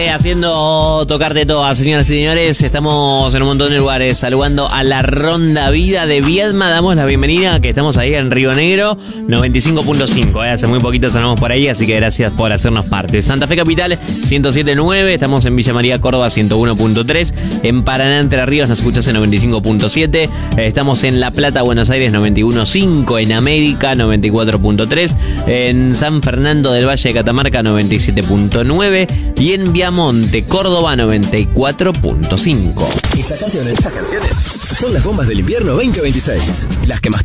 Haciendo tocarte todas, señoras y señores. Estamos en un montón de lugares saludando a la Ronda Vida de Viedma. Damos la bienvenida, que estamos ahí en Río Negro 95.5, Hace muy poquito sonamos por ahí, así que gracias por hacernos parte. Santa Fe Capital 107.9. Estamos en Villa María, Córdoba 101.3. En Paraná, Entre Ríos nos escuchas en 95.7. Estamos en La Plata, Buenos Aires 91.5. En América 94.3. En San Fernando del Valle de Catamarca 97.9. Y en Viamonte, Córdoba 94.5. Estas canciones son las bombas del invierno 2026. Las que más